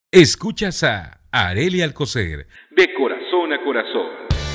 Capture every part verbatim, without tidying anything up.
Escuchas a Arely Alcocer. De corazón a corazón.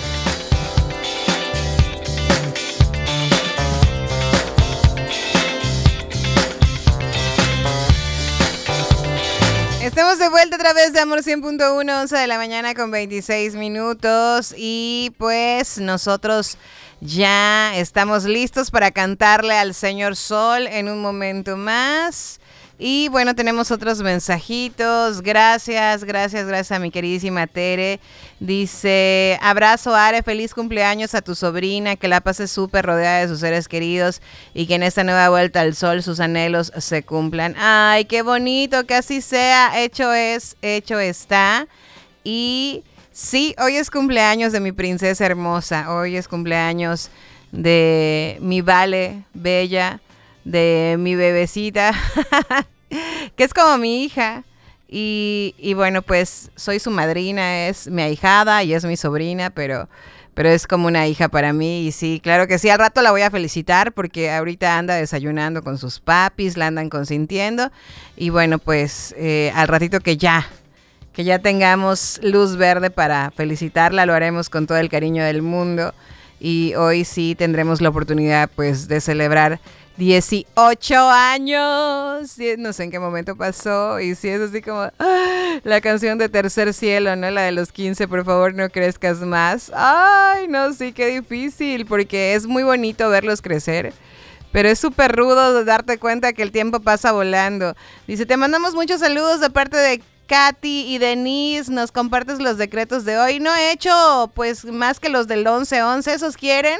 Estamos de vuelta a través de Amor cien punto uno, once de la mañana con veintiséis minutos. Y pues nosotros ya estamos listos para cantarle al Señor Sol en un momento más. Y bueno, tenemos otros mensajitos. Gracias, gracias, gracias a mi queridísima Tere. Dice, abrazo Are, feliz cumpleaños a tu sobrina, que la pase súper rodeada de sus seres queridos y que en esta nueva vuelta al sol sus anhelos se cumplan. Ay, qué bonito, que así sea, hecho es, hecho está. Y sí, hoy es cumpleaños de mi princesa hermosa, hoy es cumpleaños de mi Vale bella, de mi bebecita, que es como mi hija. Y, y bueno, pues soy su madrina, es mi ahijada y es mi sobrina, pero, pero es como una hija para mí. Y sí, claro que sí, al rato la voy a felicitar porque ahorita anda desayunando con sus papis, la andan consintiendo. Y bueno, pues eh, al ratito que ya, que ya tengamos luz verde para felicitarla, lo haremos con todo el cariño del mundo. Y hoy sí tendremos la oportunidad pues de celebrar dieciocho años, no sé en qué momento pasó, y si es así como ¡ah! La canción de Tercer Cielo, ¿no? La de los quince, por favor no crezcas más. Ay, no, sí, qué difícil, porque es muy bonito verlos crecer, pero es súper rudo de darte cuenta que el tiempo pasa volando. Dice, te mandamos muchos saludos de parte de Katy y Denise, nos compartes los decretos de hoy. No he hecho pues más que los del once once, ¿esos quieren?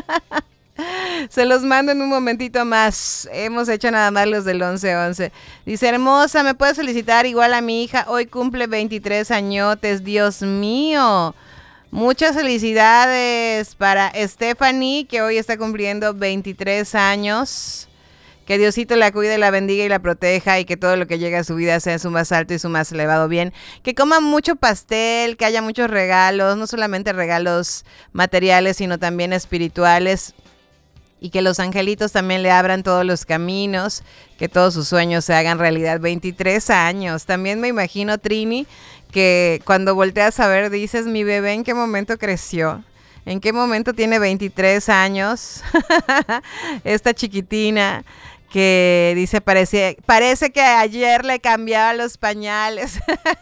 Se los mando en un momentito más. Hemos hecho nada más los del once once. Dice, hermosa, ¿me puedes felicitar igual a mi hija? Hoy cumple veintitrés añotes. Dios mío. Muchas felicidades para Stephanie, que hoy está cumpliendo veintitrés años. Que Diosito la cuide, la bendiga y la proteja, y que todo lo que llegue a su vida sea su más alto y su más elevado bien. Que coma mucho pastel, que haya muchos regalos, no solamente regalos materiales, sino también espirituales. Y que los angelitos también le abran todos los caminos, que todos sus sueños se hagan realidad. veintitrés años. También me imagino, Trini, que cuando volteas a ver dices, mi bebé, ¿en qué momento creció? ¿En qué momento tiene veintitrés años? Esta chiquitina que dice, parece, parece que ayer le cambiaba los pañales.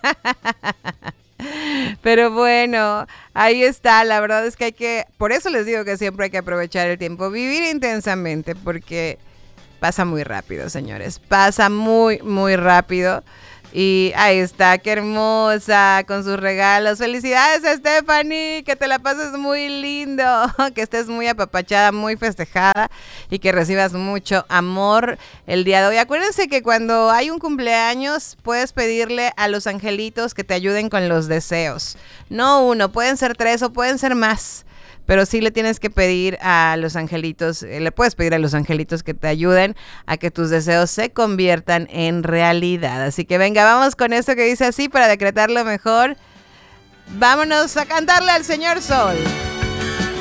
Pero bueno, ahí está, la verdad es que hay que, por eso les digo que siempre hay que aprovechar el tiempo, vivir intensamente, porque pasa muy rápido, señores, pasa muy, muy rápido. Y ahí está, qué hermosa, con sus regalos. Felicidades, Stephanie, que te la pases muy lindo, que estés muy apapachada, muy festejada y que recibas mucho amor el día de hoy. Acuérdense que cuando hay un cumpleaños puedes pedirle a los angelitos que te ayuden con los deseos. No uno, pueden ser tres o pueden ser más. Pero sí le tienes que pedir a los angelitos, eh, le puedes pedir a los angelitos que te ayuden a que tus deseos se conviertan en realidad. Así que venga, vamos con esto que dice así para decretarlo mejor. Vámonos a cantarle al Señor Sol.